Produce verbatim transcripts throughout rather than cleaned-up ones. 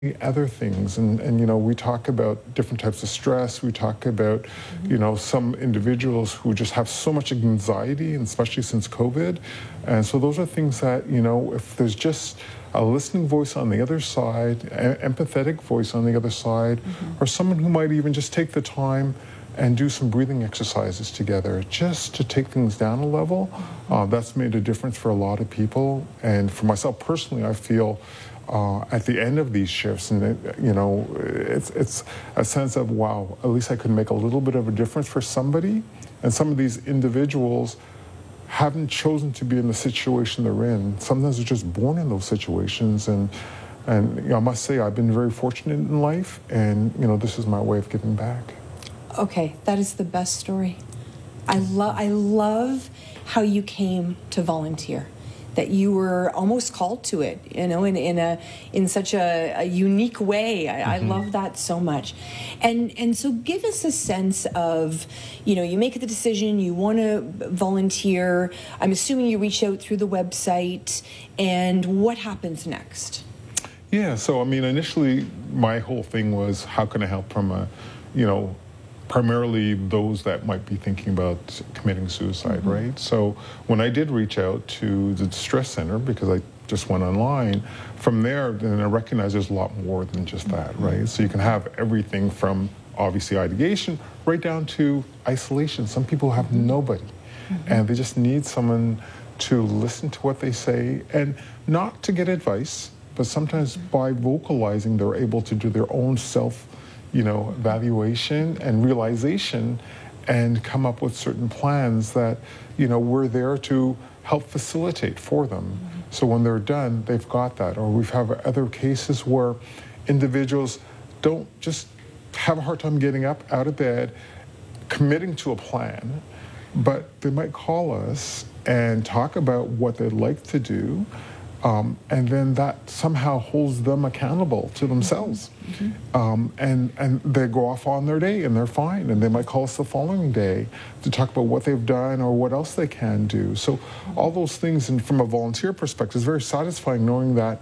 other things. And, and, you know, we talk about different types of stress. We talk about, mm-hmm. you know, some individuals who just have so much anxiety, and especially since COVID. And so those are things that, you know, if there's just a listening voice on the other side, an empathetic voice on the other side, mm-hmm. or someone who might even just take the time and do some breathing exercises together just to take things down a level, mm-hmm. uh, that's made a difference for a lot of people. And for myself personally, I feel Uh, at the end of these shifts, and it, you know, it's it's a sense of, wow, at least I could make a little bit of a difference for somebody. And some of these individuals haven't chosen to be in the situation they're in. Sometimes they're just born in those situations. And and you know, I must say, I've been very fortunate in life, and you know, this is my way of giving back. Okay, that is the best story. I love I love how you came to volunteer. That you were almost called to it, you know, in, in a in such a, a unique way. I, mm-hmm. I love that so much. And and so give us a sense of, you know, you make the decision, you want to volunteer. I'm assuming you reach out through the website, and what happens next? Yeah, so I mean, initially my whole thing was, how can I help from a, you know, primarily those that might be thinking about committing suicide, mm-hmm. right? So when I did reach out to the Distress Center, because I just went online, from there, then I recognized there's a lot more than just that, mm-hmm. right? So you can have everything from, obviously, ideation, right down to isolation. Some people have mm-hmm. nobody, mm-hmm. and they just need someone to listen to what they say, and not to get advice, but sometimes mm-hmm. by vocalizing, they're able to do their own self you know, evaluation and realization, and come up with certain plans that, you know, we're there to help facilitate for them. Mm-hmm. So when they're done, they've got that. Or we've had other cases where individuals don't just have a hard time getting up out of bed, committing to a plan, but they might call us and talk about what they'd like to do. Um, and then that somehow holds them accountable to themselves. Mm-hmm. um, and, and they go off on their day and they're fine. And they might call us the following day to talk about what they've done or what else they can do. So mm-hmm. all those things, and from a volunteer perspective, is very satisfying knowing that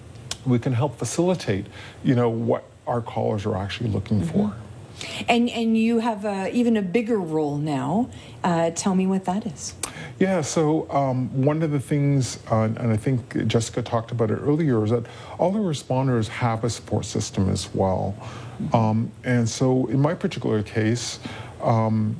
we can help facilitate, you know, what our callers are actually looking mm-hmm. for. And and you have a, even a bigger role now. Uh, tell me what that is. Yeah, so um, one of the things, uh, and I think Jessica talked about it earlier, is that all the responders have a support system as well. Mm-hmm. Um, and so in my particular case, um,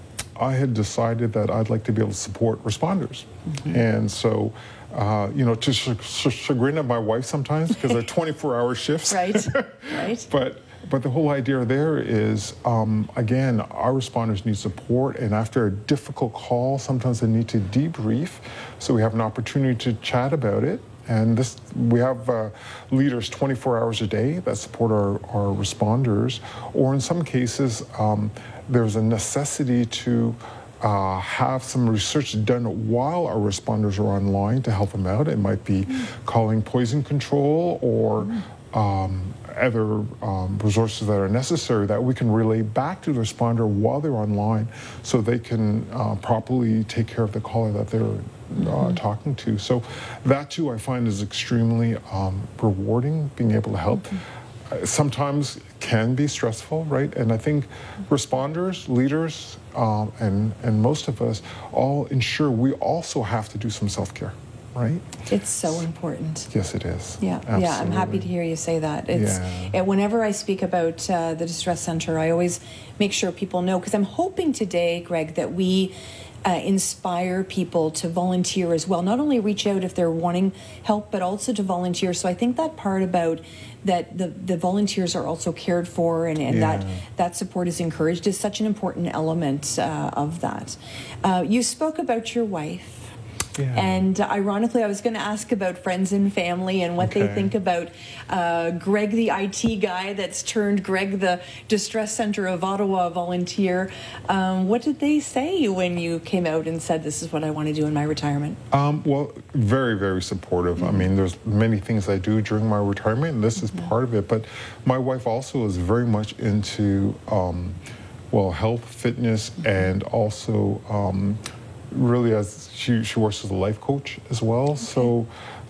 I had decided that I'd like to be able to support responders. Mm-hmm. And so, uh, you know, to ch- ch- chagrin of my wife sometimes, because they're twenty-four hour shifts. Right, right. But But the whole idea there is, um, again, our responders need support, and after a difficult call, sometimes they need to debrief, so we have an opportunity to chat about it. And this, we have uh, leaders twenty-four hours a day that support our, our responders, or in some cases, um, there's a necessity to uh, have some research done while our responders are online to help them out. It might be mm. calling poison control or mm. um, other um, resources that are necessary that we can relay back to the responder while they're online, so they can uh, properly take care of the caller that they're uh, mm-hmm. talking to. So that too I find is extremely um, rewarding, being able to help. Mm-hmm. Uh, sometimes can be stressful, right? And I think responders, leaders, um, and, and most of us all ensure we also have to do some self-care. Right? It's so important. Yes, it is. Yeah, Absolutely. yeah. I'm happy to hear you say that. It's yeah. it, whenever I speak about uh, the Distress Center, I always make sure people know, because I'm hoping today, Greg, that we uh, inspire people to volunteer as well. Not only reach out if they're wanting help, but also to volunteer. So I think that part about that the, the volunteers are also cared for, and, and yeah. that that support is encouraged is such an important element uh, of that. Uh, you spoke about your wife. Yeah. And uh, ironically, I was going to ask about friends and family and what okay. they think about uh, Greg, the I T guy that's turned Greg, the Distress Center of Ottawa volunteer. Um, what did they say when you came out and said, this is what I want to do in my retirement? Um, well, very, very supportive. Mm-hmm. I mean, there's many things I do during my retirement, and this mm-hmm. is part of it. But my wife also is very much into, um, well, health, fitness, mm-hmm. and also... Um, really, as she, she works as a life coach as well. Okay. So,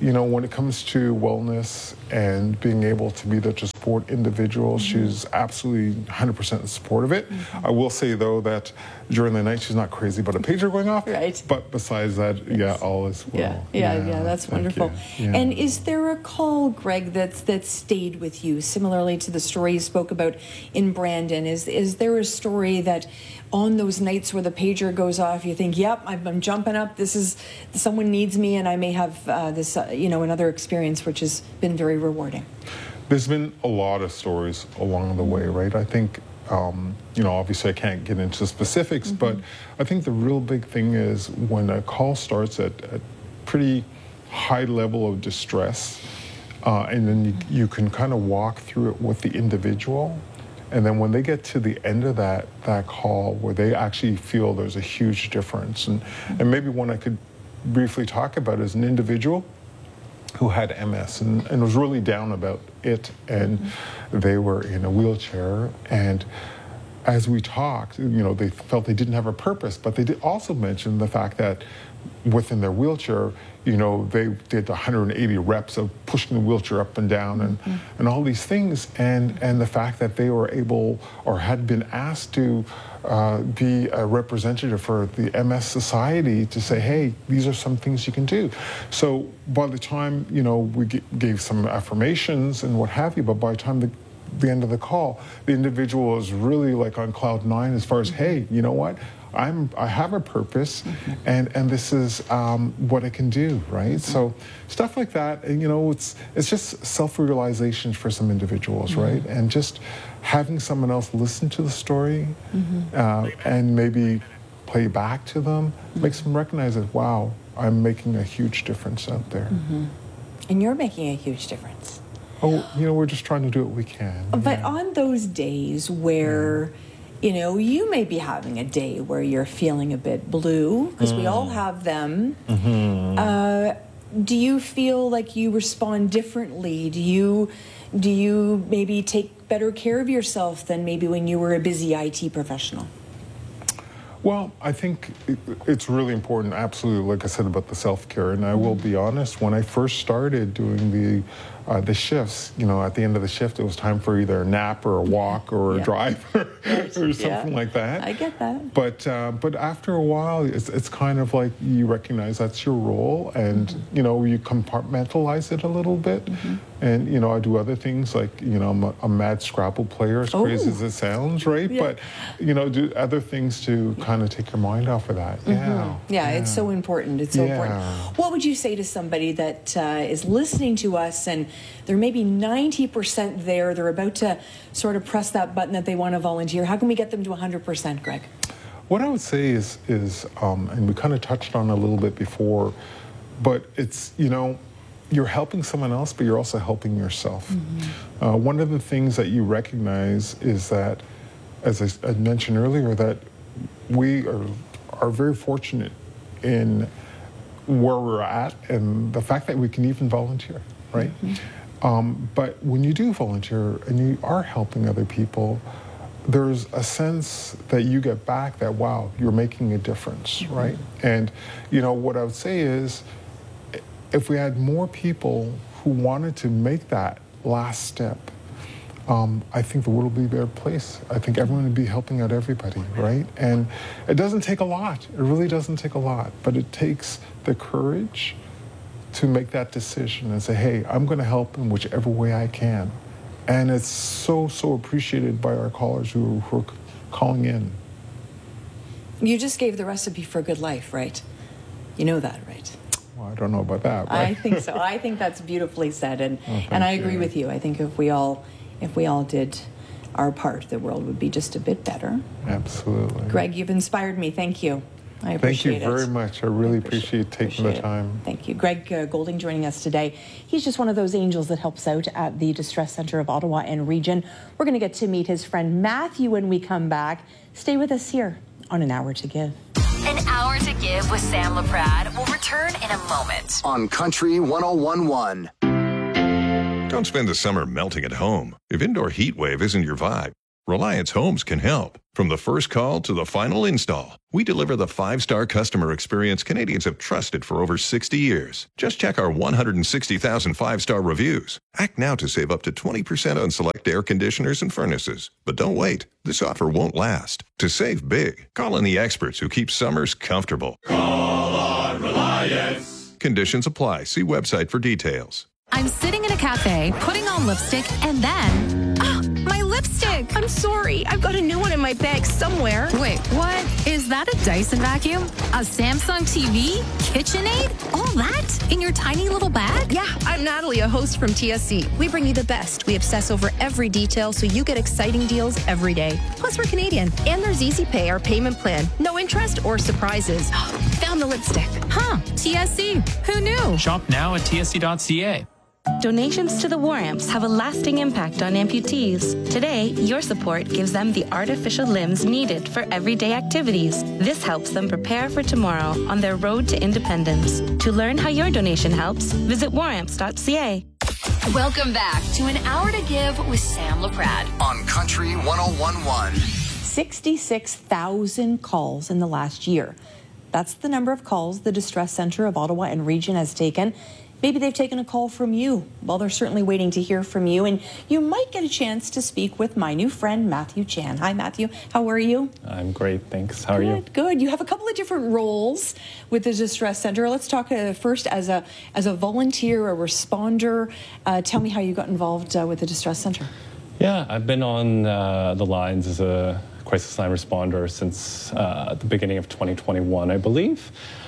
you know, when it comes to wellness and being able to be there to support individuals, mm-hmm. she's absolutely one hundred percent in support of it. Mm-hmm. I will say, though, that during the night she's not crazy about a pager going off. Right. But besides that, yes. yeah, all is well. Yeah, yeah, yeah, yeah that's wonderful. Yeah. And is there a call, Greg, that's that stayed with you, similarly to the story you spoke about in Brandon? Is is there a story that on those nights where the pager goes off, you think, yep, I'm, I'm jumping up, this is, someone needs me, and I may have uh, this, uh, you know, another experience which has been very rewarding? There's been a lot of stories along the way, right? I think, um, you know, obviously I can't get into specifics, mm-hmm. but I think the real big thing is when a call starts at a pretty high level of distress, uh, and then you, you can kind of walk through it with the individual. And then when they get to the end of that that call where they actually feel there's a huge difference, and, and maybe one I could briefly talk about is an individual who had M S and, and was really down about it, and mm-hmm. they were in a wheelchair, and as we talked, you know, they felt they didn't have a purpose, but they did also mention the fact that within their wheelchair, you know, they did one hundred eighty reps of pushing the wheelchair up and down and, mm-hmm. and all these things. And, and the fact that they were able or had been asked to uh, be a representative for the M S Society to say, hey, these are some things you can do. So by the time, you know, we g- gave some affirmations and what have you, but by the time the the end of the call, the individual was really like on cloud nine as far as, hey, you know what? I'm, I have a purpose, mm-hmm. and, and this is um, what I can do, right? Mm-hmm. So stuff like that, and you know, it's it's just self-realization for some individuals, mm-hmm. right? And just having someone else listen to the story, mm-hmm. uh, and maybe play back to them, mm-hmm. makes them recognize that, wow, I'm making a huge difference out there. Mm-hmm. And you're making a huge difference. Oh, you know, we're just trying to do what we can. But yeah. on those days where... Yeah. You know, you may be having a day where you're feeling a bit blue, because mm. we all have them. Mm-hmm. Uh, do you feel like you respond differently? Do you, do you maybe take better care of yourself than maybe when you were a busy I T professional? Well, I think it's really important, absolutely, like I said, about the self-care. And I will be honest, when I first started doing the uh, the shifts, you know, at the end of the shift, it was time for either a nap or a walk or a yeah. drive or, or something yeah. like that. I get that. But uh, but after a while, it's, it's kind of like you recognize that's your role, and, mm-hmm. you know, you compartmentalize it a little bit. Mm-hmm. And, you know, I do other things like, you know, I'm a, a mad Scrabble player, as oh. crazy as it sounds, right? Yeah. But, you know, do other things to kind of take your mind off of that. Mm-hmm. Yeah. yeah. Yeah, it's so important. It's so yeah. important. What would you say to somebody that uh, is listening to us and they're maybe ninety percent there, they're about to sort of press that button that they want to volunteer? How can we get them to one hundred percent, Greg? What I would say is, is um, and we kind of touched on it a little bit before, but it's, you know, you're helping someone else, but you're also helping yourself. Mm-hmm. Uh, one of the things that you recognize is that, as I, I mentioned earlier, that we are, are very fortunate in where we're at and the fact that we can even volunteer, right? Mm-hmm. Um, but when you do volunteer and you are helping other people, there's a sense that you get back that, wow, you're making a difference, mm-hmm. right? And, you know, what I would say is, if we had more people who wanted to make that last step, um, I think the world would be a better place. I think everyone would be helping out everybody, right? And it doesn't take a lot. It really doesn't take a lot. But it takes the courage to make that decision and say, hey, I'm going to help in whichever way I can. And it's so, so appreciated by our callers who, who are calling in. You just gave the recipe for a good life, right? You know that, right? I don't know about that. But I think so. I think that's beautifully said, and oh, and I agree you. with you. I think if we all if we all did our part, the world would be just a bit better. Absolutely. Greg, you've inspired me. Thank you. I appreciate it. Thank you very it. much. I really I appreciate, appreciate taking appreciate the time. It. Thank you. Greg uh, Golding joining us today. He's just one of those angels that helps out at the Distress Centre of Ottawa and region. We're going to get to meet his friend Matthew when we come back. Stay with us here on An Hour to Give. An Hour to Give with Sam LaPrade will return in a moment. On Country one oh one point one. Don't spend the summer melting at home. If indoor heat wave isn't your vibe, Reliance Homes can help. From the first call to the final install, we deliver the five-star customer experience Canadians have trusted for over sixty years. Just check our one hundred sixty thousand five-star reviews. Act now to save up to twenty percent on select air conditioners and furnaces. But don't wait. This offer won't last. To save big, call in the experts who keep summers comfortable. Call on Reliance. Conditions apply. See website for details. I'm sitting in a cafe, putting on lipstick, and then... Oh, my lipstick! I'm sorry. I've got a new one in my bag somewhere. Wait, what? Is that a Dyson vacuum? A Samsung T V? KitchenAid? All that? In your tiny little bag? Yeah, I'm Natalie, a host from T S C. We bring you the best. We obsess over every detail so you get exciting deals every day. Plus, we're Canadian. And there's Easy Pay, our payment plan. No interest or surprises. Found the lipstick. Huh, T S C. Who knew? Shop now at T S C dot C A. Donations to the War Amps have a lasting impact on amputees. Today, your support gives them the artificial limbs needed for everyday activities. This helps them prepare for tomorrow on their road to independence. To learn how your donation helps, visit war amps dot c a. Welcome back to An Hour to Give with Sam LaPrade. On Country one oh one one. sixty-six thousand calls in the last year. That's the number of calls the Distress Centre of Ottawa and Region has taken. Maybe they've taken a call from you. Well, they're certainly waiting to hear from you, and you might get a chance to speak with my new friend, Matthew Chan. Hi, Matthew. How are you? I'm great, thanks. How good, are you? Good. You have a couple of different roles with the Distress Centre. Let's talk uh, first as a as a volunteer, a responder. Uh, tell me how you got involved uh, with the Distress Centre. Yeah, I've been on uh, the lines as a crisis line responder since uh, the beginning of twenty twenty-one, I believe.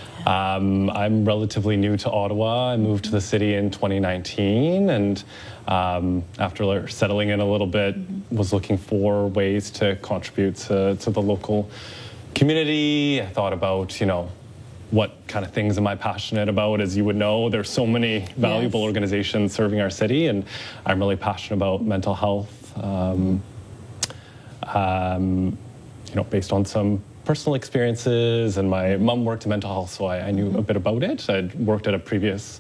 Um, I'm relatively new to Ottawa. I moved to the city in twenty nineteen, and um, after settling in a little bit, was looking for ways to contribute to, to the local community. I thought about, you know, what kind of things am I passionate about? As you would know, there's so many valuable yes. organizations serving our city, and I'm really passionate about mental health, um, um, you know, based on some personal experiences, and my mom worked in mental health, so I, I knew a bit about it. I'd worked at a previous,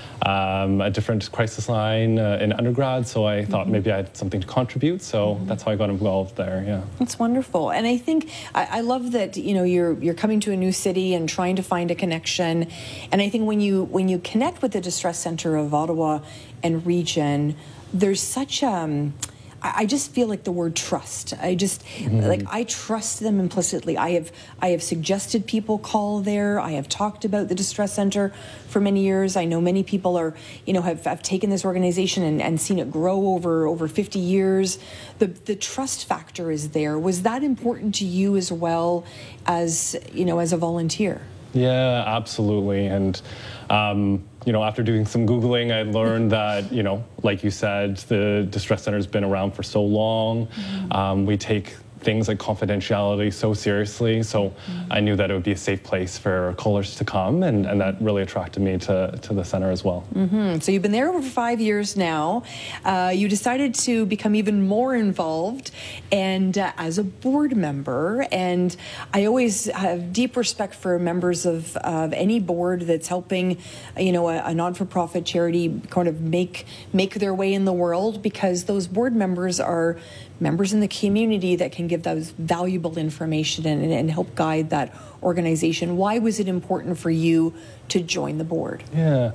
um, a different crisis line uh, in undergrad, so I thought maybe I had something to contribute, so that's how I got involved there, yeah. That's wonderful. And I think, I, I love that, you know, you're you're coming to a new city and trying to find a connection. And I think when you, when you connect with the Distress Centre of Ottawa and Region, there's such um I just feel like the word trust. I just mm-hmm. like I trust them implicitly. I have I have suggested people call there. I have talked about the Distress Centre for many years. I know many people are, you know, have, have taken this organization and, and seen it grow over over fifty years. The the trust factor is there. Was that important to you as well as, you know, as a volunteer? Yeah, absolutely. And um, you know, after doing some Googling, I learned that, you know, like you said, the Distress Centre has been around for so long. Mm-hmm. Um, we take things like confidentiality so seriously. So mm-hmm. I knew that it would be a safe place for callers to come, and, and that really attracted me to, to the centre as well. Mm-hmm. So you've been there over five years now. Uh, you decided to become even more involved and uh, as a board member. And I always have deep respect for members of, of any board that's helping, you know, a, a not-for-profit charity kind of make make their way in the world, because those board members are members in the community that can give those valuable information and, and help guide that organization. Why was it important for you to join the board? Yeah.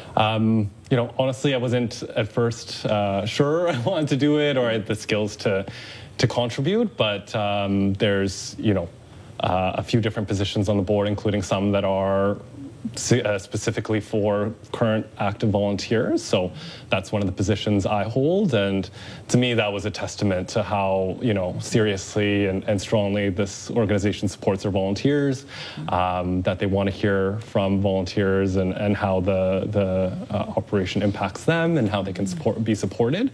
Um, you know, honestly, I wasn't at first uh, sure I wanted to do it or I had the skills to to contribute, but um, there's, you know, uh, a few different positions on the board, including some that are Uh, specifically for current active volunteers. So that's one of the positions I hold, and to me that was a testament to how, you know, seriously and, and strongly this organization supports their volunteers, um, that they want to hear from volunteers and, and how the, the uh, operation impacts them and how they can support, be supported.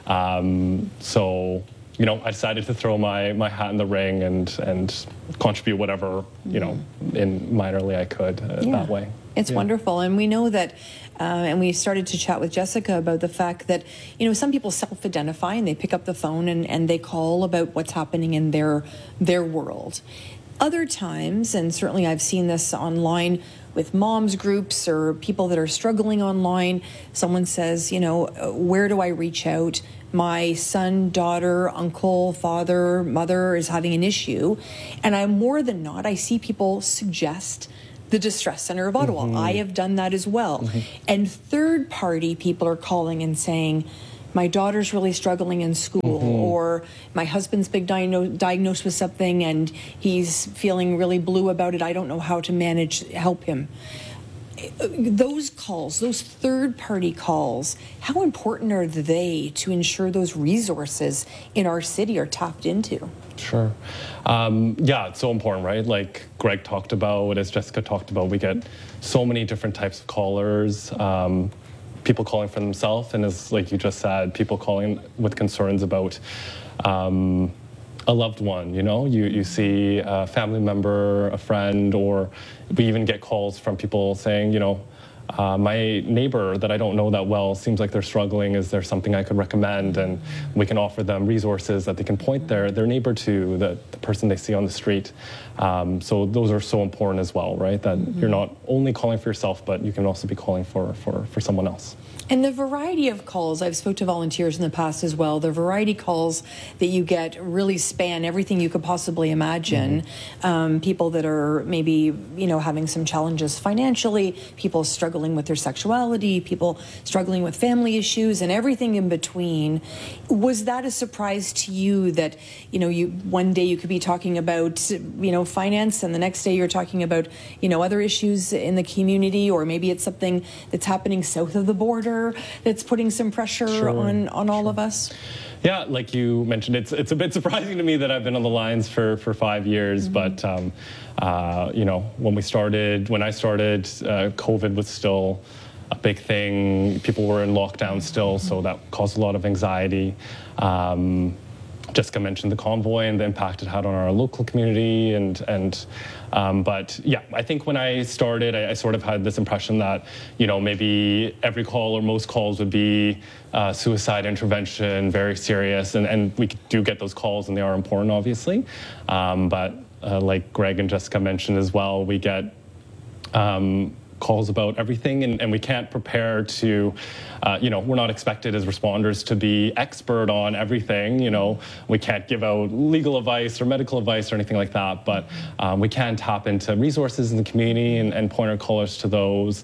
Um, so you know, I decided to throw my, my hat in the ring and and contribute whatever, you know, in minorly I could uh, yeah. that way. It's yeah. wonderful. And we know that, uh, and we started to chat with Jessica about the fact that, you know, some people self-identify and they pick up the phone and, and they call about what's happening in their their world. Other times, and certainly I've seen this online with moms groups or people that are struggling online, someone says, you know, where do I reach out? my son, daughter, uncle, father, mother is having an issue, and I more than not, I see people suggest the Distress Center of Ottawa. Mm-hmm. I have done that as well. Mm-hmm. And third party people are calling and saying, my daughter's really struggling in school, mm-hmm. or my husband's been diagno- diagnosed with something and he's feeling really blue about it. I don't know how to manage, help him. Those calls, those third-party calls, how important are they to ensure those resources in our city are tapped into? Sure. Um, yeah, it's so important, right? Like Greg talked about, as Jessica talked about, we get so many different types of callers, um, people calling for themselves, and as like you just said, people calling with concerns about um, a loved one, you know? You, you see a family member, a friend, or we even get calls from people saying, you know, uh, my neighbor that I don't know that well seems like they're struggling. Is there something I could recommend? And we can offer them resources that they can point their, their neighbor to, the, the person they see on the street. Um, so those are so important as well, right? That mm-hmm. you're not only calling for yourself, but you can also be calling for, for, for someone else. And the variety of calls, I've spoke to volunteers in the past as well, the variety calls that you get really span everything you could possibly imagine. Mm-hmm. Um, people that are maybe, you know, having some challenges financially, people struggling with their sexuality, people struggling with family issues, and everything in between. Was that a surprise to you that, you know, you one day you could be talking about, you know, finance, and the next day you're talking about, you know, other issues in the community, or maybe it's something that's happening south of the border that's putting some pressure sure, on, on all sure. of us? Yeah, like you mentioned, it's it's a bit surprising to me that I've been on the lines for, for five years. Mm-hmm. But, um, uh, you know, when we started, when I started, uh, COVID was still a big thing. People were in lockdown still, mm-hmm. so that caused a lot of anxiety. Um, Jessica mentioned the convoy and the impact it had on our local community, and and um, but yeah, I think when I started, I, I sort of had this impression that, you know, maybe every call or most calls would be uh, suicide intervention, very serious, and, and we do get those calls, and they are important, obviously, um, but uh, like Greg and Jessica mentioned as well, we get um, calls about everything, and, and we can't prepare to, uh, you know, we're not expected as responders to be expert on everything, you know, we can't give out legal advice or medical advice or anything like that, but um, we can tap into resources in the community and, and point our callers to those.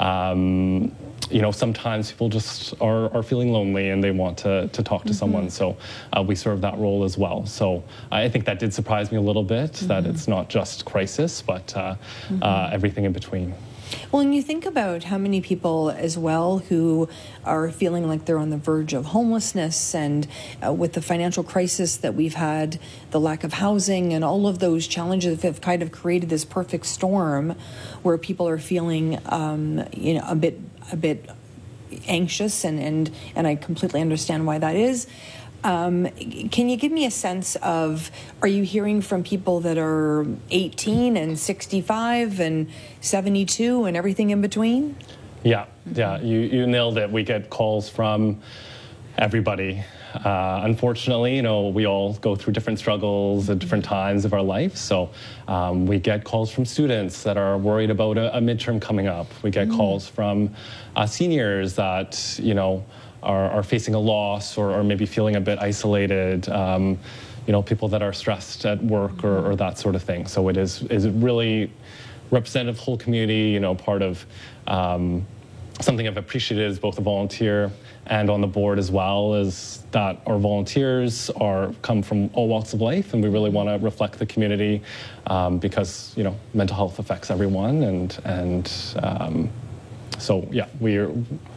Um, you know, sometimes people just are, are feeling lonely and they want to, to talk to mm-hmm. someone, so uh, we serve that role as well. So I think that did surprise me a little bit, mm-hmm. that it's not just crisis, but uh, mm-hmm. uh, everything in between. Well, and you think about how many people as well who are feeling like they're on the verge of homelessness, and uh, with the financial crisis that we've had, the lack of housing, and all of those challenges have kind of created this perfect storm where people are feeling, um, you know, a bit, a bit anxious, and, and, and I completely understand why that is. Um, can you give me a sense of, are you hearing from people that are eighteen and sixty-five and seventy-two and everything in between? Yeah, yeah, you, you nailed it. We get calls from everybody. Uh, unfortunately, you know, we all go through different struggles at different times of our life. So um, we get calls from students that are worried about a, a midterm coming up. We get mm. calls from uh, seniors that, you know, Are, are facing a loss, or, or maybe feeling a bit isolated, um, you know, people that are stressed at work, or, or that sort of thing. So it is is really representative of the whole community, you know, part of um, something I've appreciated as both a volunteer and on the board as well, is that our volunteers are come from all walks of life, and we really want to reflect the community um, because, you know, mental health affects everyone, and, and um, so, yeah, we're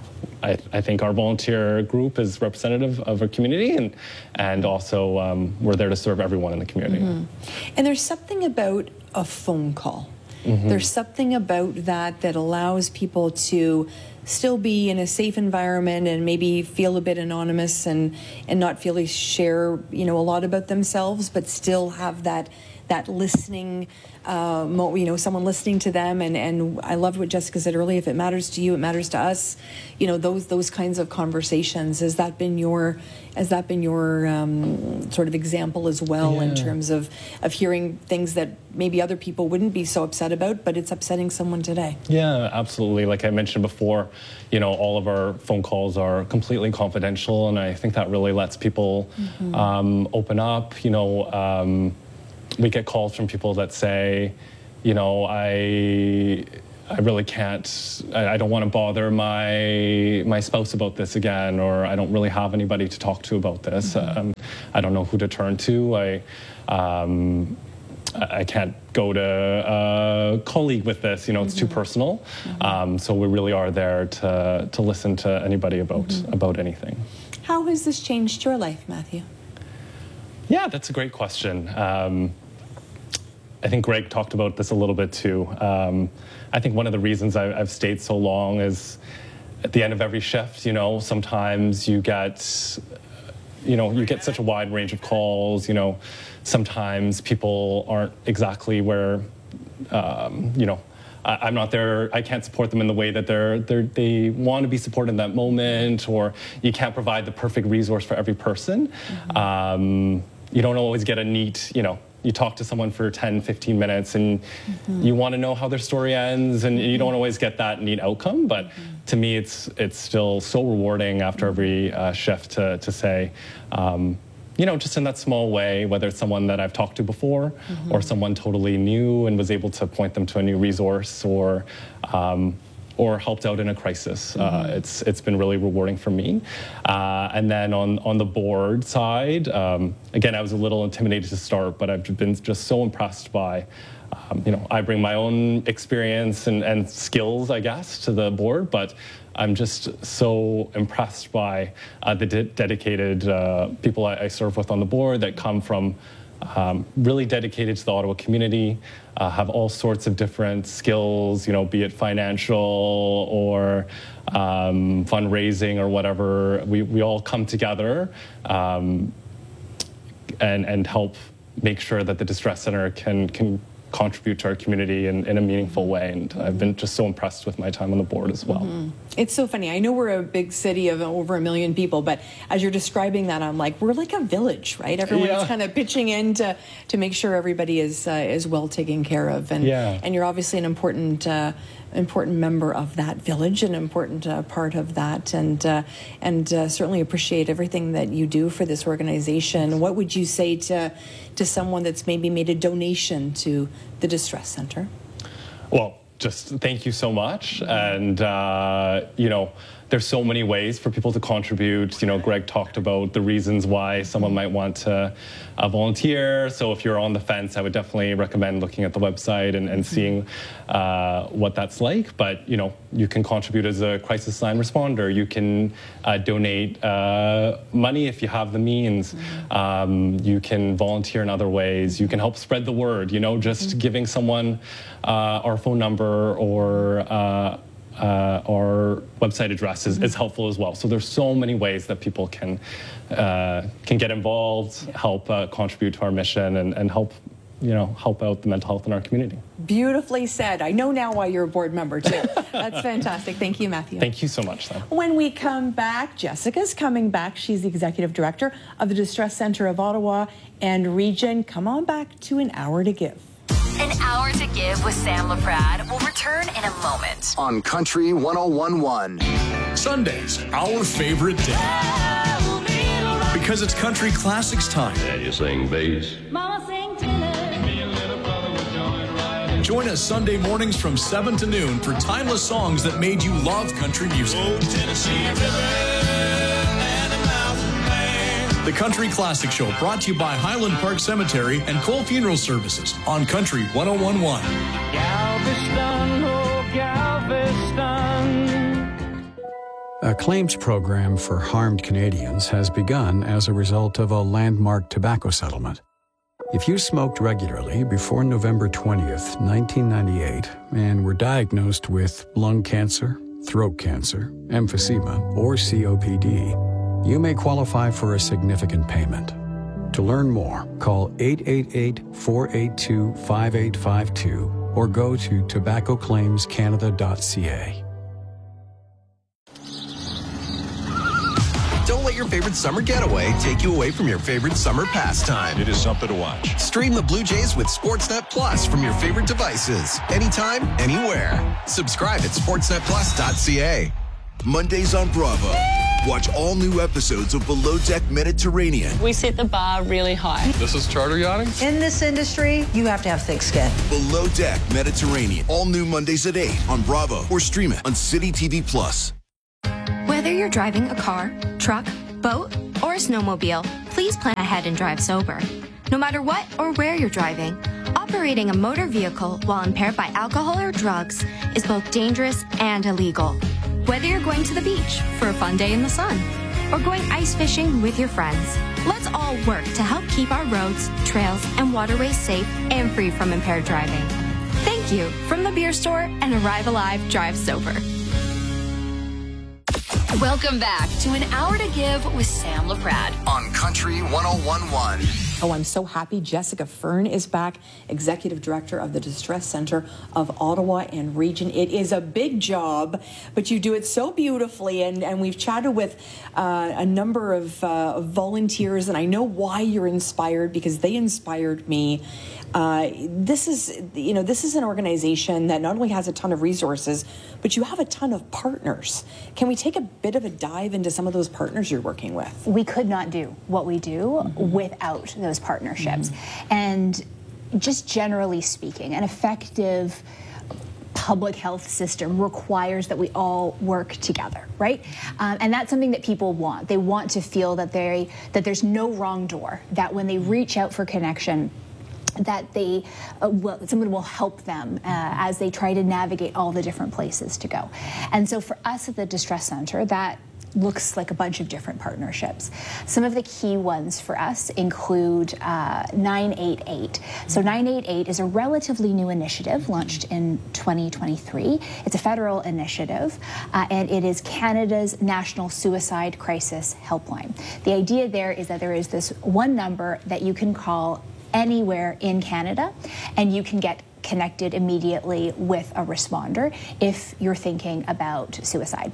I, I think our volunteer group is representative of our community, and and also um, we're there to serve everyone in the community. Mm-hmm. And there's something about a phone call. Mm-hmm. There's something about that that allows people to still be in a safe environment and maybe feel a bit anonymous, and, and not feel they share, you know, a lot about themselves, but still have that that listening, uh, mo- you know, someone listening to them. And, and I loved what Jessica said earlier, if it matters to you, it matters to us. You know, those those kinds of conversations. Has that been your, has that been your um, sort of example as well, yeah. in terms of, of hearing things that maybe other people wouldn't be so upset about, but it's upsetting someone today? Yeah, absolutely. Like I mentioned before, you know, all of our phone calls are completely confidential, and I think that really lets people mm-hmm. um, open up. You know, um, we get calls from people that say, you know, I. I really can't, I don't want to bother my my spouse about this again, or I don't really have anybody to talk to about this. Mm-hmm. um, I don't know who to turn to. I um, I can't go to a colleague with this, you know, it's mm-hmm. too personal. Mm-hmm. Um, so we really are there to, to listen to anybody about, mm-hmm. about anything. How has this changed your life, Matthew? Yeah, that's a great question. Um, I think Greg talked about this a little bit too. Um, I think one of the reasons I, I've stayed so long is at the end of every shift, you know, sometimes you get, you know, you get such a wide range of calls, you know, sometimes people aren't exactly where, um, you know, I, I'm not there, I can't support them in the way that they're, they're, they want to be supported in that moment, or you can't provide the perfect resource for every person. Mm-hmm. Um, you don't always get a neat, you know, you talk to someone for ten, fifteen minutes and mm-hmm. you want to know how their story ends, and you don't always get that neat outcome. But mm-hmm. to me, it's it's still so rewarding after every uh, shift to, to say, um, you know, just in that small way, whether it's someone that I've talked to before mm-hmm. or someone totally new and was able to point them to a new resource, or um, or helped out in a crisis. Mm-hmm. Uh, it's it's been really rewarding for me. Uh, and then on, on the board side, um, again, I was a little intimidated to start, but I've been just so impressed by, um, you know, I bring my own experience and, and skills, I guess, to the board, but I'm just so impressed by uh, the de- dedicated uh, people I, I serve with on the board that come from Um, really dedicated to the Ottawa community, uh, have all sorts of different skills, you know, be it financial or um, fundraising or whatever. We, we all come together um, and, and help make sure that the Distress Centre can, can contribute to our community in, in a meaningful way. And I've been just so impressed with my time on the board as well. Mm-hmm. It's so funny. I know we're a big city of over a million people, but as you're describing that, I'm like, we're like a village, right? Everyone's yeah. kind of pitching in to, to make sure everybody is uh, is well taken care of. And yeah. and you're obviously an important uh, important member of that village, an important uh, part of that, and uh, and uh, certainly appreciate everything that you do for this organization. What would you say to to someone that's maybe made a donation to the Distress Centre? Well, just thank you so much. And, uh, you know, there's so many ways for people to contribute. You know, Greg talked about the reasons why someone might want to uh, volunteer. So if you're on the fence, I would definitely recommend looking at the website and, and seeing uh, what that's like. But, you know, you can contribute as a crisis line responder. You can uh, donate uh, money if you have the means. Um, you can volunteer in other ways. You can help spread the word, you know, just mm-hmm. giving someone uh, our phone number or uh, Uh, our website address is, mm-hmm. is helpful as well. So there's so many ways that people can uh, can get involved, help uh, contribute to our mission, and, and help you know help out the mental health in our community. Beautifully said. I know now why you're a board member too. That's fantastic. Thank you, Matthew. Thank you so much, Sam. When we come back, Jessica's coming back. She's the executive director of the Distress Centre of Ottawa and Region. Come on back to An Hour to Give. An Hour to Give with Sam LaPrade will return in a moment. On Country one oh one point one. Sundays, our favorite day. Because it's country classics time. Yeah, you sing bass. Mama sing tenor. Join us Sunday mornings from seven to noon for timeless songs that made you love country music. Oh, Tennessee River. The Country Classic Show, brought to you by Highland Park Cemetery and Cole Funeral Services on Country one oh one point one. Galveston, oh Galveston. A claims program for harmed Canadians has begun as a result of a landmark tobacco settlement. If you smoked regularly before November twentieth, nineteen ninety-eight, and were diagnosed with lung cancer, throat cancer, emphysema, or C O P D, you may qualify for a significant payment. To learn more, call eight eight eight, four eight two, five eight five two or go to tobacco claims canada dot c a. Don't let your favorite summer getaway take you away from your favorite summer pastime. It is something to watch. Stream the Blue Jays with Sportsnet Plus from your favorite devices, anytime, anywhere. Subscribe at sportsnet plus dot c a. Mondays on Bravo. Watch all new episodes of Below Deck Mediterranean. We set the bar really high. This is charter yachting? In this industry, you have to have thick skin. Below Deck Mediterranean. All new Mondays at eight on Bravo or stream it on City T V Plus. Whether you're driving a car, truck, boat, or a snowmobile, please plan ahead and drive sober. No matter what or where you're driving, operating a motor vehicle while impaired by alcohol or drugs is both dangerous and illegal. Whether you're going to the beach for a fun day in the sun or going ice fishing with your friends, let's all work to help keep our roads, trails, and waterways safe and free from impaired driving. Thank you from the beer store and Arrive Alive Drive Sober. Welcome back to An Hour to Give with Sam LaPrade on Country one oh one one. Oh, I'm so happy Jessica Fern is back, Executive Director of the Distress Center of Ottawa and Region. It is a big job, but you do it so beautifully, and, and we've chatted with uh, a number of uh, volunteers, and I know why you're inspired, because they inspired me. Uh, this is, you know, this is an organization that not only has a ton of resources, but you have a ton of partners. Can we take a bit of a dive into some of those partners you're working with? We could not do what we do mm-hmm. without those partnerships. Mm-hmm. And just generally speaking, an effective public health system requires that we all work together, right? Um, and that's something that people want. They want to feel that they that there's no wrong door, that when they reach out for connection, that they uh, will, someone will help them uh, as they try to navigate all the different places to go. And so for us at the Distress Center, that looks like a bunch of different partnerships. Some of the key ones for us include uh, nine eight eight. So nine eight eight is a relatively new initiative launched in twenty twenty-three. It's a federal initiative, uh, and it is Canada's National Suicide Crisis Helpline. The idea there is that there is this one number that you can call anywhere in Canada, and you can get connected immediately with a responder if you're thinking about suicide.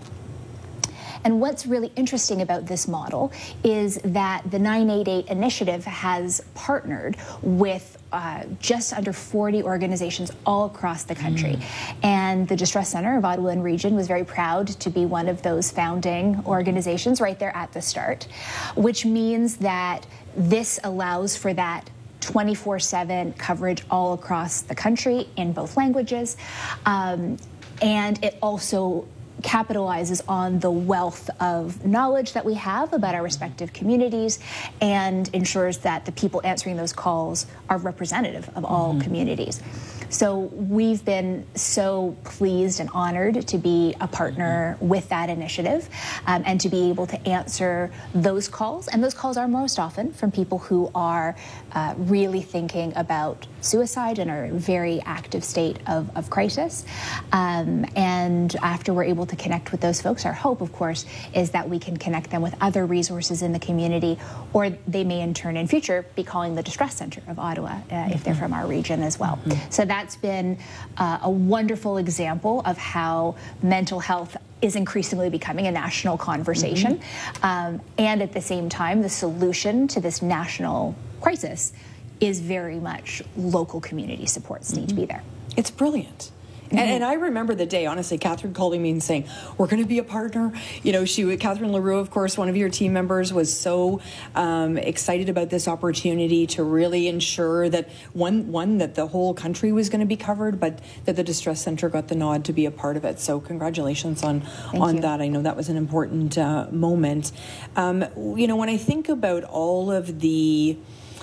And what's really interesting about this model is that the nine eight eight initiative has partnered with uh, just under forty organizations all across the country. Mm. And the Distress Center of Ottawa and Region was very proud to be one of those founding organizations right there at the start, which means that this allows for that twenty-four seven coverage all across the country in both languages. Um, and it also capitalizes on the wealth of knowledge that we have about our respective communities and ensures that the people answering those calls are representative of all mm-hmm. communities. So we've been so pleased and honored to be a partner mm-hmm. with that initiative um, and to be able to answer those calls. And those calls are most often from people who are uh, really thinking about suicide and are in a very active state of, of crisis. Um, and after we're able to connect with those folks, our hope, of course, is that we can connect them with other resources in the community, or they may in turn in future be calling the Distress Center of Ottawa uh, mm-hmm. if they're from our region as well. Mm-hmm. So that's been uh, a wonderful example of how mental health is increasingly becoming a national conversation. Mm-hmm. um, and at the same time, the solution to this national crisis is very much local community supports need mm-hmm. to be there. It's brilliant. Mm-hmm. And, and I remember the day, honestly, Catherine calling me and saying, we're going to be a partner. You know, she, Catherine LaRue, of course, one of your team members, was so um, excited about this opportunity to really ensure that, one, one, that the whole country was going to be covered, but that the Distress Center got the nod to be a part of it. So congratulations on, on that. I know that was an important uh, moment. Um, you know, when I think about all of the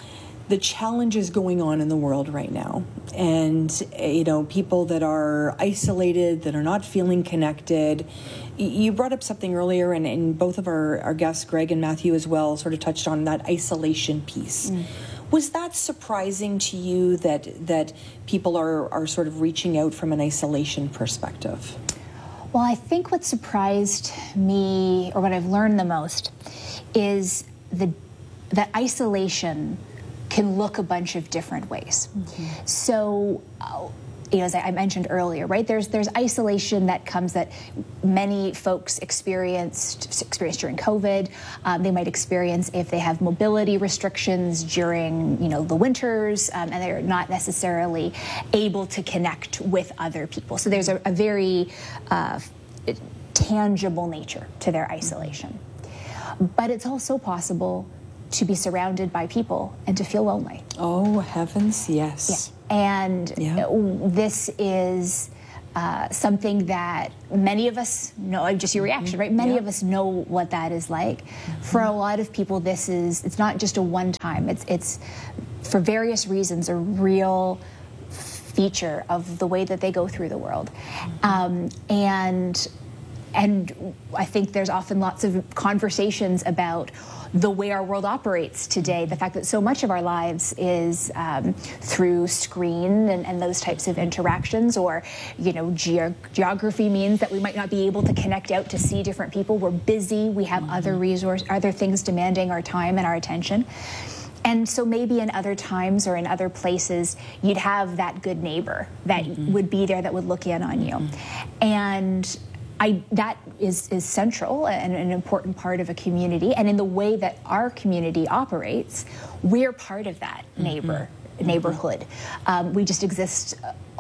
the challenges going on in the world right now, and you know, people that are isolated, that are not feeling connected. You brought up something earlier, and, and both of our, our guests, Greg and Matthew as well, sort of touched on that isolation piece. Mm. Was that surprising to you that that people are, are sort of reaching out from an isolation perspective? Well, I think what surprised me, or what I've learned the most, is the that isolation can look a bunch of different ways. Mm-hmm. So, uh, you know, as I mentioned earlier, right, there's there's isolation that comes that many folks experienced experienced during COVID. Um, they might experience if they have mobility restrictions during, you know, the winters, um, and they're not necessarily able to connect with other people. So there's a, a very uh, tangible nature to their isolation. But it's also possible to be surrounded by people and to feel lonely. Oh, heavens, yes. Yeah. And Yeah. this is uh, something that many of us know, just your reaction, right? Many Yeah. of us know what that is like. Mm-hmm. For a lot of people, this is, it's not just a one time, it's, it's for various reasons, a real feature of the way that they go through the world. Um, and and I think there's often lots of conversations about the way our world operates today, the fact that so much of our lives is um, through screen and, and those types of interactions, or, you know, ge- geography means that we might not be able to connect out to see different people. We're busy, we have mm-hmm. other resource, other things demanding our time and our attention. And so maybe in other times or in other places, you'd have that good neighbor that mm-hmm. would be there, that would look in on you. Mm-hmm. And I, that is, is central and an important part of a community. And in the way that our community operates, we're part of that neighbor mm-hmm. neighborhood. Um, we just exist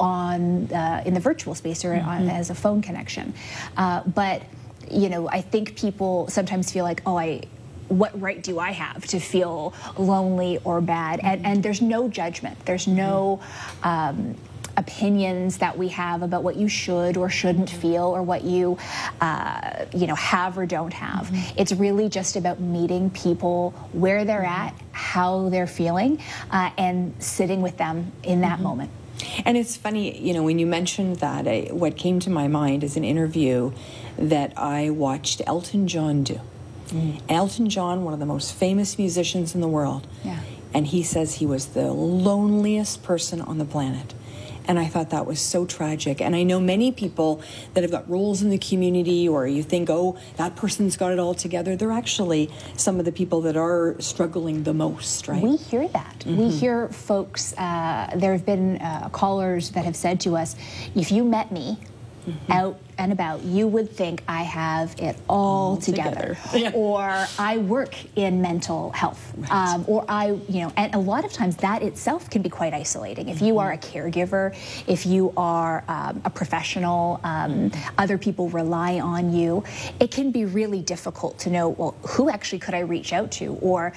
on uh, in the virtual space or mm-hmm. on, as a phone connection. Uh, but, you know, I think people sometimes feel like, oh, I... what right do I have to feel lonely or bad? And, and there's no judgment. There's no um, opinions that we have about what you should or shouldn't feel, or what you, uh, you know, have or don't have. Mm-hmm. It's really just about meeting people where they're at, how they're feeling, uh, and sitting with them in that mm-hmm. moment. And it's funny, you know, when you mentioned that, I, what came to my mind is an interview that I watched Elton John do. Mm. Elton John, one of the most famous musicians in the world, yeah. and he says he was the loneliest person on the planet. And I thought that was so tragic. And I know many people that have got roles in the community, or you think, oh, that person's got it all together. They're actually some of the people that are struggling the most, right? We hear that. Mm-hmm. We hear folks, uh, there have been uh, callers that have said to us, if you met me mm-hmm. out and about, you would think I have it all, all together, together. Yeah. Or I work in mental health, right. um, or I, you know, and a lot of times that itself can be quite isolating. If mm-hmm. you are a caregiver, if you are um, a professional, um, mm-hmm. other people rely on you, it can be really difficult to know, well, who actually could I reach out to? Or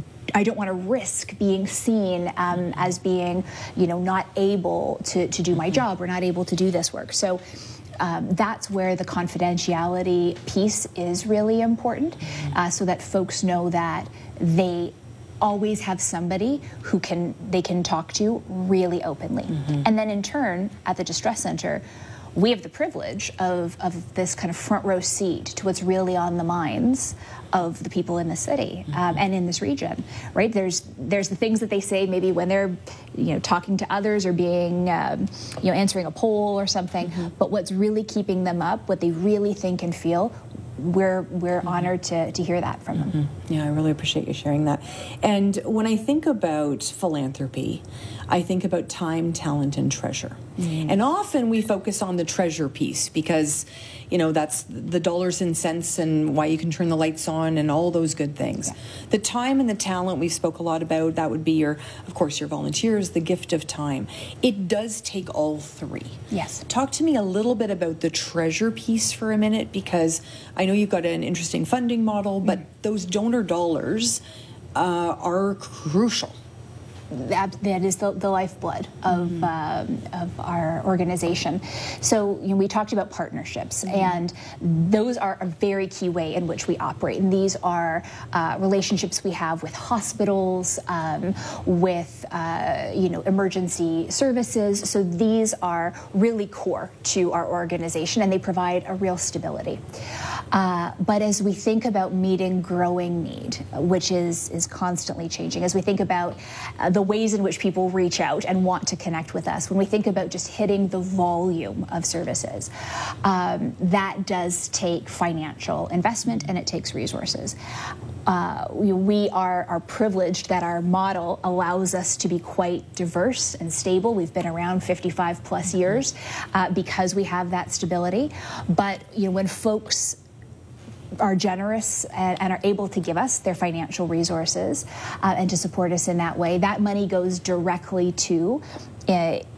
I don't want to risk being seen um, as being, you know, not able to, to do my mm-hmm. job, or not able to do this work. So Um, that's where the confidentiality piece is really important, uh, so that folks know that they always have somebody who can they can talk to really openly. Mm-hmm. And then in turn, at the Distress Center, we have the privilege of, of this kind of front row seat to what's really on the minds of the people in the city um, mm-hmm. and in this region, right? There's there's the things that they say maybe when they're, you know, talking to others, or being, um, you know, answering a poll or something. Mm-hmm. But what's really keeping them up, what they really think and feel, we're we're mm-hmm. honored to to hear that from mm-hmm. them. Yeah, I really appreciate you sharing that. And when I think about philanthropy, I think about time, talent, and treasure. Mm-hmm. And often we focus on the treasure piece because, you know, that's the dollars and cents and why you can turn the lights on and all those good things. Yeah. The time and the talent we spoke a lot about, that would be your, of course, your volunteers, the gift of time. It does take all three. Yes. Talk to me a little bit about the treasure piece for a minute, because I know you've got an interesting funding model, but mm-hmm. those donor dollars uh, are crucial. That, that is the, the lifeblood of mm-hmm. um, of our organization. So, you know, we talked about partnerships, mm-hmm. and those are a very key way in which we operate. And these are uh, relationships we have with hospitals, um, with uh, you know, emergency services. So these are really core to our organization, and they provide a real stability. Uh, but as we think about meeting growing need, which is is constantly changing, as we think about uh, the ways in which people reach out and want to connect with us, when we think about just hitting the volume of services, um, that does take financial investment, and it takes resources. Uh, we, we are, are privileged that our model allows us to be quite diverse and stable. We've been around fifty-five plus years uh, because we have that stability. But, you know, when folks are generous and, and are able to give us their financial resources uh, and to support us in that way, that money goes directly to uh,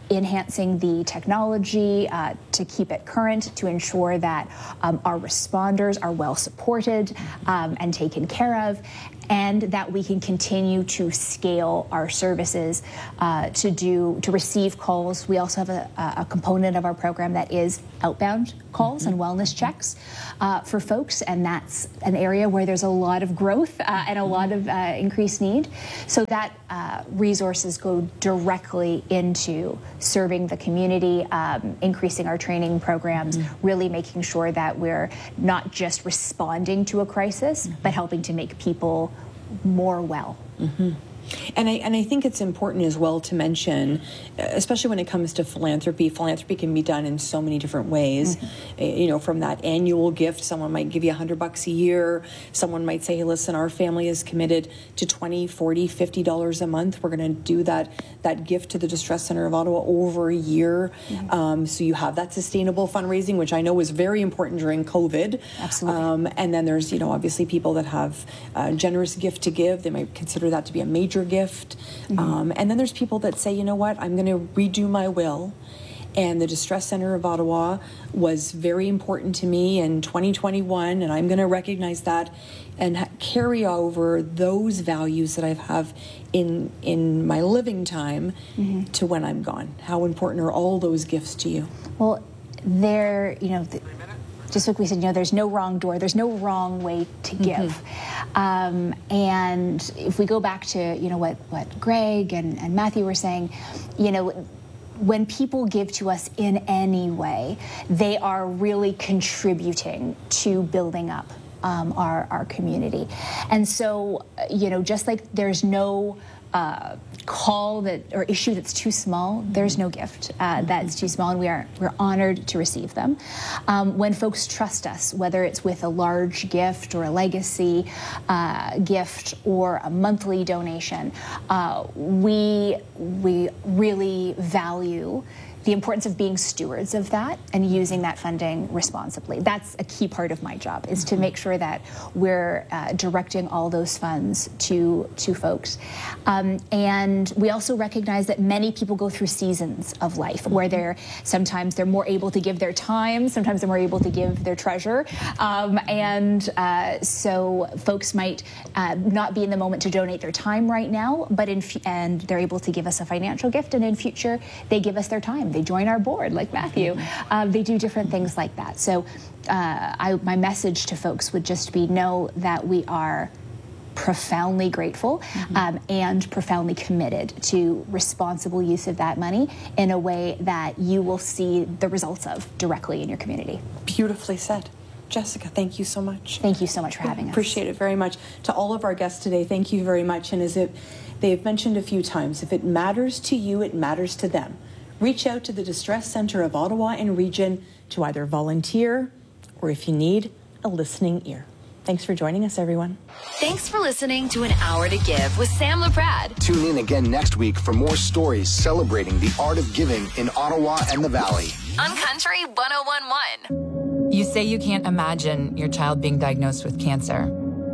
enhancing the technology uh, to keep it current, to ensure that um, our responders are well supported um, and taken care of, and that we can continue to scale our services uh, to do to receive calls. We also have a, a component of our program that is outbound calls mm-hmm. and wellness checks uh, for folks, and that's an area where there's a lot of growth uh, and a lot of uh, increased need. So that uh, resources go directly into serving the community, um, increasing our training programs, mm-hmm. really making sure that we're not just responding to a crisis, mm-hmm. but helping to make people more well. Mm-hmm. And I and I think it's important as well to mention, especially when it comes to philanthropy, philanthropy can be done in so many different ways. Mm-hmm. You know, from that annual gift, someone might give you a hundred bucks a year. Someone might say, hey, listen, our family is committed to twenty, forty, fifty dollars a month. We're going to do that that gift to the Distress Center of Ottawa over a year. Mm-hmm. Um, so you have that sustainable fundraising, which I know was very important during COVID. Absolutely. Um, and then there's, you know, obviously people that have a generous gift to give. They might consider that to be a major gift. Mm-hmm. Um, and then there's people that say, you know what, I'm going to redo my will. And the Distress Center of Ottawa was very important to me in twenty twenty-one, and I'm going to recognize that and ha- carry over those values that I have in in my living time mm-hmm. to when I'm gone. How important are all those gifts to you? Well, there, you know, the, just like we said, you know, there's no wrong door, there's no wrong way to give. Mm-hmm. Um, and if we go back to, you know, what, what Greg and, and Matthew were saying, you know, when people give to us in any way, they are really contributing to building up um, our, our community. And so, you know, just like there's no uh, call that or issue that's too small, there's no gift uh, that's too small, and we are we're honored to receive them. Um, when folks trust us, whether it's with a large gift or a legacy uh, gift or a monthly donation, uh, we we really value the importance of being stewards of that and using that funding responsibly. That's a key part of my job, is to make sure that we're uh, directing all those funds to to folks. Um, and we also recognize that many people go through seasons of life where they're sometimes they're more able to give their time, sometimes they're more able to give their treasure. Um, and uh, so folks might uh, not be in the moment to donate their time right now, but in f- and they're able to give us a financial gift, and in future they give us their time. They join our board, like Matthew. Um, they do different things like that. So uh, I, my message to folks would just be, know that we are profoundly grateful mm-hmm. um, and profoundly committed to responsible use of that money in a way that you will see the results of directly in your community. Beautifully said. Jessica, thank you so much. Thank you so much for having us. Appreciate it very much. To all of our guests today, thank you very much. And as it, they've mentioned a few times, if it matters to you, it matters to them. Reach out to the Distress Center of Ottawa and region to either volunteer or, if you need, a listening ear. Thanks for joining us, everyone. Thanks for listening to An Hour to Give with Sam LaPrade. Tune in again next week for more stories celebrating the art of giving in Ottawa and the Valley. On Country one oh one point one. You say you can't imagine your child being diagnosed with cancer,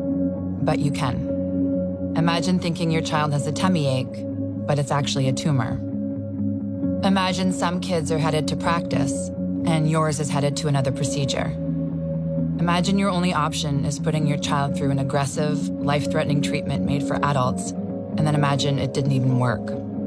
but you can. Imagine thinking your child has a tummy ache, but it's actually a tumor. Imagine some kids are headed to practice, and yours is headed to another procedure. Imagine your only option is putting your child through an aggressive, life-threatening treatment made for adults, and then imagine it didn't even work.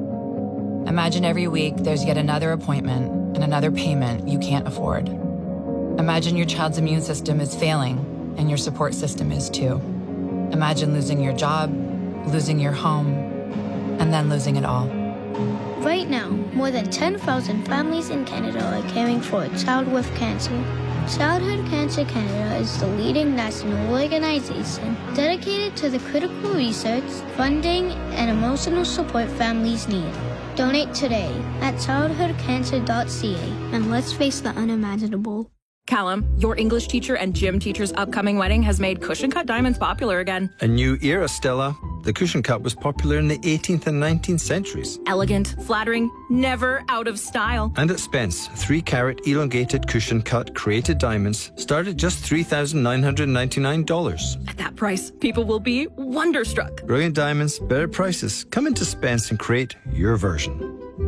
Imagine every week there's yet another appointment and another payment you can't afford. Imagine your child's immune system is failing, and your support system is too. Imagine losing your job, losing your home, and then losing it all. Right now, more than ten thousand families in Canada are caring for a child with cancer. Childhood Cancer Canada is the leading national organization dedicated to the critical research, funding, and emotional support families need. Donate today at childhood cancer dot c a and let's face the unimaginable. Callum, your English teacher and gym teacher's upcoming wedding has made cushion cut diamonds popular again. A new era, Stella. The cushion cut was popular in the eighteenth and nineteenth centuries. Elegant, flattering, never out of style. And at Spence, three carat elongated cushion cut created diamonds start at just three thousand nine hundred ninety-nine dollars. At that price, people will be wonderstruck. Brilliant diamonds, better prices. Come into Spence and create your version.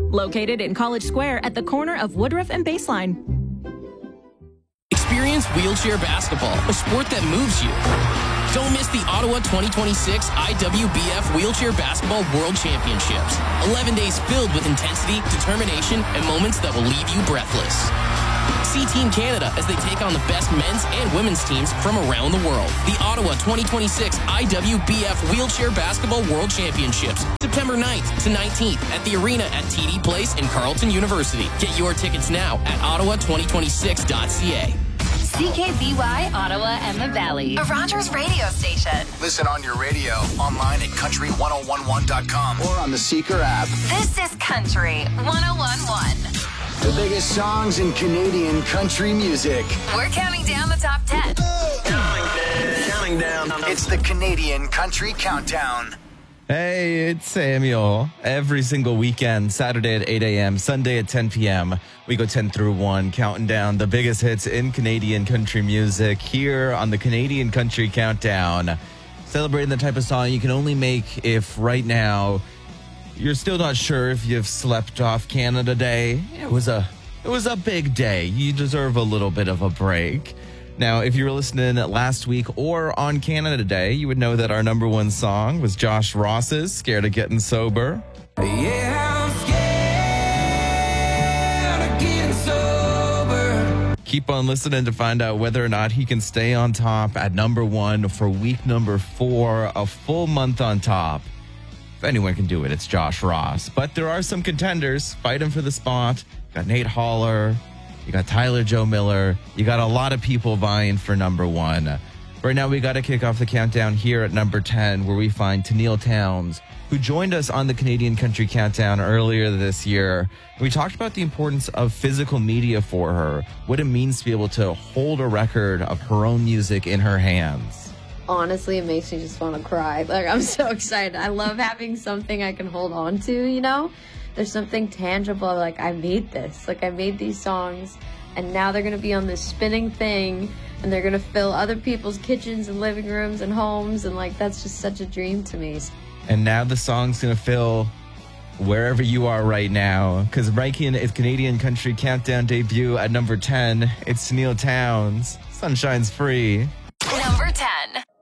Located in College Square at the corner of Woodruff and Baseline. Experience wheelchair basketball, a sport that moves you. Don't miss the Ottawa twenty twenty-six I W B F Wheelchair Basketball World Championships. eleven days filled with intensity, determination, and moments that will leave you breathless. See Team Canada as they take on the best men's and women's teams from around the world. The Ottawa twenty twenty-six I W B F Wheelchair Basketball World Championships, September ninth to nineteenth at the arena at T D Place in Carleton University. Get your tickets now at ottawa twenty twenty-six dot c a. C K B Y, Ottawa and the Valley. A Rogers radio station. Listen on your radio, online at country ten eleven dot com, or on the Seeker app. This is Country ten eleven. The biggest songs in Canadian country music. We're counting down the top ten. Counting down. It's the Canadian Country Countdown. Hey, it's Samuel. Every single weekend, Saturday at eight a.m., Sunday at ten p.m., we go ten through one, counting down the biggest hits in Canadian country music here on the Canadian Country Countdown. Celebrating the type of song you can only make if right now you're still not sure if you've slept off Canada Day. It was a, it was a big day. You deserve a little bit of a break. Now, if you were listening last week or on Canada Day, you would know that our number one song was Josh Ross's Scared of Getting Sober. Yeah, I'm scared of getting sober. Keep on listening to find out whether or not he can stay on top at number one for week number four, a full month on top. If anyone can do it, it's Josh Ross. But there are some contenders fighting for the spot. Got Nate Holler. You got Tyler Joe Miller. You got a lot of people vying for number one. Right now, we got to kick off the countdown here at number ten, where we find Tenille Townes, who joined us on the Canadian Country Countdown earlier this year. We talked about the importance of physical media for her, what it means to be able to hold a record of her own music in her hands. Honestly, it makes me just want to cry. Like, I'm so excited. I love having something I can hold on to, you know? There's something tangible, like, I made this. Like, I made these songs, and now they're going to be on this spinning thing, and they're going to fill other people's kitchens and living rooms and homes, and, like, that's just such a dream to me. And now the song's going to fill wherever you are right now, because breaking its Canadian Country Countdown debut at number ten, it's Tenille Townes, Sunshine's Free. Number ten.